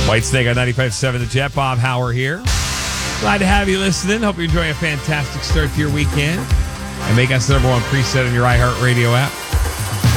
White Snake on 95.7 The Jet. Bob Hauer here. Glad to have you listening. Hope you're enjoying a fantastic start to your weekend. And make us the number one preset on your iHeartRadio app.